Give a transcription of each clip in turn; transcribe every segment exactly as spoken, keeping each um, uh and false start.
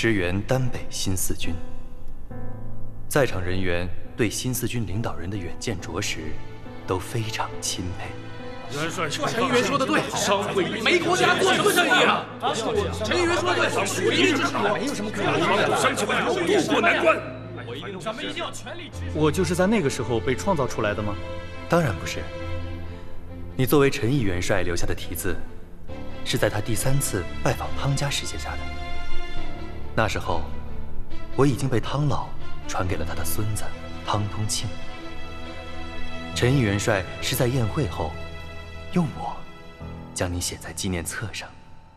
支援丹北新四军。在场人员对新四军领导人的远见卓识都非常钦佩。 元帅， 陈议员说的对， 商会没国家做什么生意啊？陈议员说的对， 我一定支持我，没有什么可以帮商起来，渡过难关。 咱们一定要全力支持。 我就是在那个时候被创造出来的吗？ 当然不是。你作为陈毅元帅留下的题字，是在他第三次拜访汤家时写下的。那时候，我已经被汤老传给了他的孙子汤通庆。陈毅元帅是在宴会后，用我将你写在纪念册上。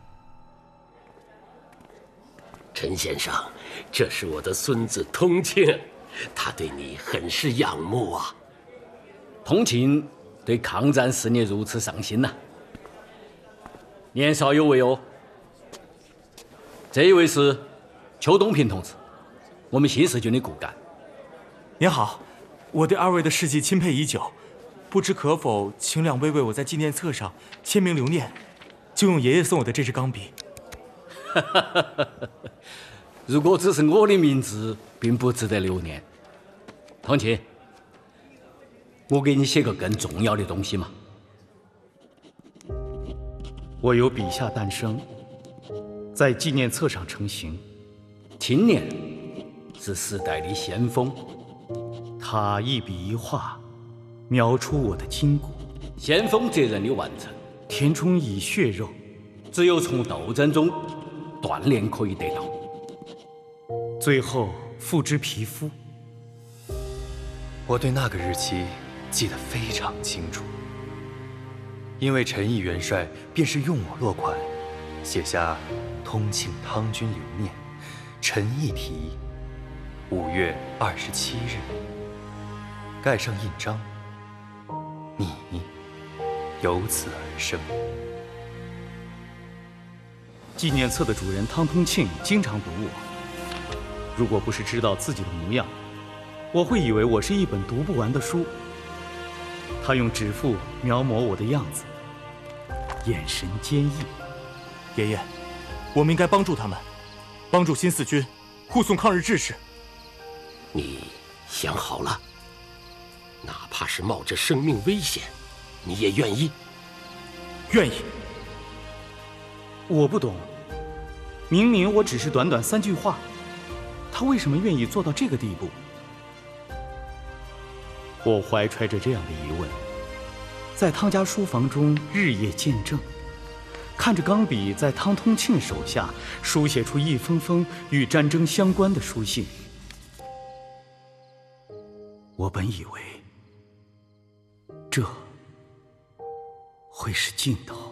陈先生，这是我的孙子通庆，他对你很是仰慕啊。 通庆对抗战事业如此上心呐、啊，年少有为哦。这一位是邱东平同志，我们新四军的骨干。 您好，我对二位的事迹钦佩已久，不知可否请两位为我在纪念册上签名留念，就用爷爷送我的这支钢笔。 如果只是我的名字，并不值得留念。通庆，我给你写个更重要的东西嘛。 我由笔下诞生，在纪念册上成型。 青年是时代的先锋， 他一笔一画，描出我的筋骨。 先锋责任的完成， 填充以血肉， 只有从斗争中锻炼可以得到。 最后付之皮肤。 我对那个日期记得非常清楚，因为陈毅元帅便是用我落款，写下“通庆汤军留念，陈毅题，五月二十七日”，盖上印章，你由此而生。 纪念册的主人汤通庆经常读我，如果不是知道自己的模样，我会以为我是一本读不完的书。他用指腹描摹我的样子，眼神坚毅。 爷爷，我们应该帮助他们，帮助新四军，护送抗日志士。 你想好了？哪怕是冒着生命危险，你也愿意？ 愿意。 我不懂，明明我只是短短三句话，他为什么愿意做到这个地步？我怀揣着这样的疑问，在汤家书房中日夜见证，看着钢笔在汤通庆手下书写出一封封与战争相关的书信。我本以为这会是尽头。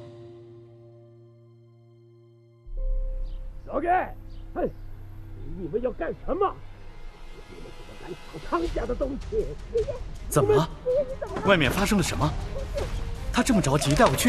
老盖，嘿，你们要干什么？你们怎么敢抢汤家的东西？ 怎么了？外面发生了什么？他这么着急带我去